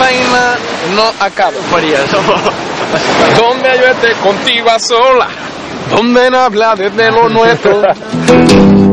vaina no acaba. Por eso. Donde yo esté contigo a sola, donde no habla desde lo nuestro.